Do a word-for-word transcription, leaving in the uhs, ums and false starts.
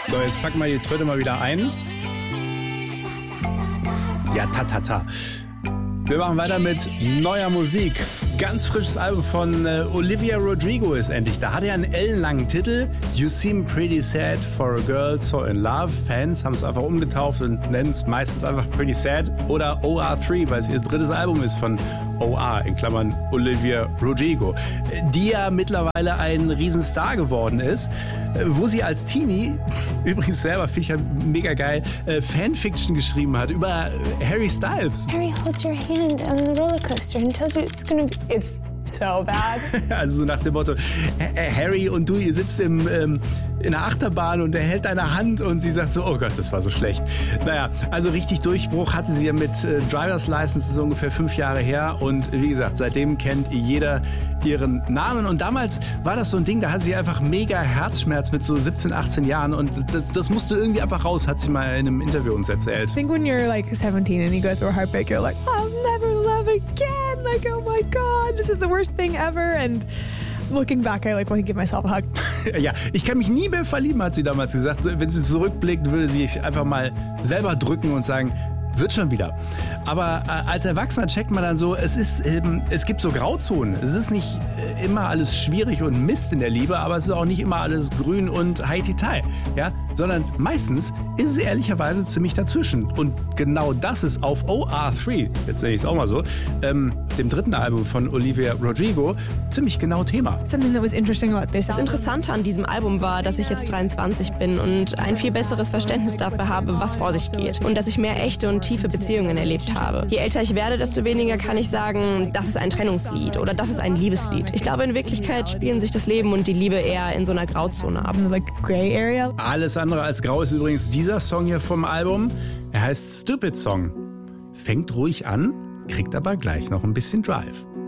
So, jetzt packen wir die Tröte mal wieder ein. Ja, ta, ta, ta. Wir machen weiter mit neuer Musik. Ganz frisches Album von äh, Olivia Rodrigo ist endlich da. Hat ja einen ellenlangen Titel. You Seem Pretty Sad for a Girl So in Love. Fans haben es einfach umgetauft und nennen es meistens einfach Pretty Sad oder O R drei, weil es ihr drittes Album ist von O R, in Klammern Olivia Rodrigo, die ja mittlerweile ein Riesenstar geworden ist, wo sie als Teenie, übrigens selber, finde ich ja mega geil, äh, Fanfiction geschrieben hat über Harry Styles. Harry holds your hand on the roller coaster and tells you it's gonna be... It's so bad. Also so nach dem Motto, Harry und du, ihr sitzt im, ähm, in der Achterbahn und er hält deine Hand und sie sagt so, oh Gott, das war so schlecht. Naja, also richtig Durchbruch hatte sie ja mit äh, Driver's License, das ist ungefähr fünf Jahre her und wie gesagt, seitdem kennt jeder ihren Namen und damals war das so ein Ding, da hatte sie einfach mega Herzschmerz mit so siebzehn, achtzehn Jahren und das, das musste irgendwie einfach raus, hat sie mal in einem Interview uns erzählt. I think when you're like seventeen and you go through a heartbreak, you're like, I'll never love again. Like, oh my God, this is the worst thing ever. And looking back, I like want to give myself a hug. Ja, ich kann mich nie mehr verlieben, hat sie damals gesagt. Wenn sie zurückblickt, würde sie sich einfach mal selber drücken und sagen, wird schon wieder. Aber äh, als Erwachsener checkt man dann so, es ist, ähm, es gibt so Grauzonen. Es ist nicht äh, immer alles schwierig und Mist in der Liebe, aber es ist auch nicht immer alles grün und Haiti-Tai, ja, sondern meistens ist es ehrlicherweise ziemlich dazwischen. Und genau das ist auf O R drei, jetzt sehe ich es auch mal so, ähm, dem dritten Album von Olivia Rodrigo, ziemlich genau Thema. Something that was interesting about this. Das Interessante an diesem Album war, dass ich jetzt dreiundzwanzig bin und ein viel besseres Verständnis dafür habe, was vor sich geht. Und dass ich mehr echte und tiefe Beziehungen erlebt habe. Je älter ich werde, desto weniger kann ich sagen, das ist ein Trennungslied oder das ist ein Liebeslied. Ich glaube, in Wirklichkeit spielen sich das Leben und die Liebe eher in so einer Grauzone ab. Like gray area. Alles andere als grau ist übrigens dieser Song hier vom Album. Er heißt Stupid Song. Fängt ruhig an, kriegt aber gleich noch ein bisschen Drive.